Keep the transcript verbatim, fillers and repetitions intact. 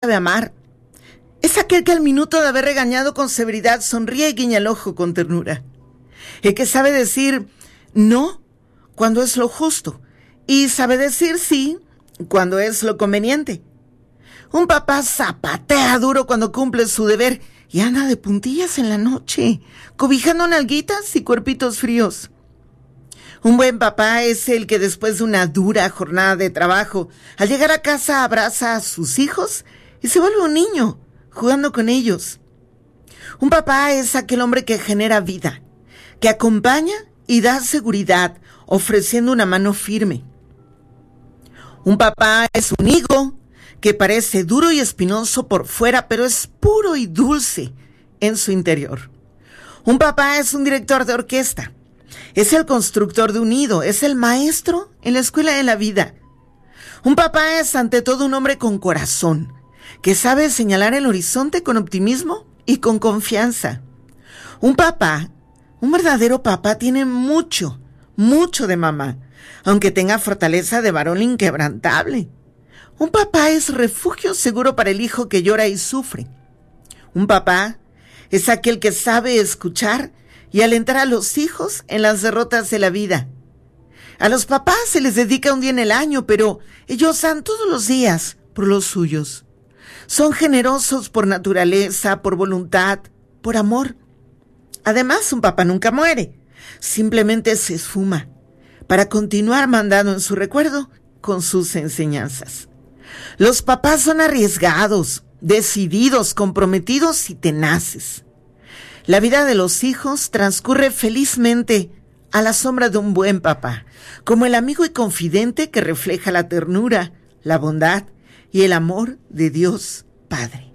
sabe amar. Es aquel que al minuto de haber regañado con severidad sonríe y guiña el ojo con ternura. El que sabe decir no cuando es lo justo y sabe decir sí cuando es lo conveniente. Un papá zapatea duro cuando cumple su deber y anda de puntillas en la noche, cobijando nalguitas y cuerpitos fríos. Un buen papá es el que después de una dura jornada de trabajo, al llegar a casa abraza a sus hijos y se vuelve un niño, jugando con ellos. Un papá es aquel hombre que genera vida, que acompaña y da seguridad, ofreciendo una mano firme. Un papá es un higo que parece duro y espinoso por fuera, pero es puro y dulce en su interior. Un papá es un director de orquesta, es el constructor de un nido, es el maestro en la escuela de la vida. Un papá es ante todo un hombre con corazón, que sabe señalar el horizonte con optimismo y con confianza. Un papá, un verdadero papá, tiene mucho, mucho de mamá, aunque tenga fortaleza de varón inquebrantable. Un papá es refugio seguro para el hijo que llora y sufre. Un papá es aquel que sabe escuchar y alentar a los hijos en las derrotas de la vida. A los papás se les dedica un día en el año, pero ellos dan todos los días por los suyos. Son generosos por naturaleza, por voluntad, por amor. Además, un papá nunca muere, simplemente se esfuma para continuar mandando en su recuerdo con sus enseñanzas. Los papás son arriesgados, decididos, comprometidos y tenaces. La vida de los hijos transcurre felizmente a la sombra de un buen papá, como el amigo y confidente que refleja la ternura, la bondad y el amor de Dios Padre.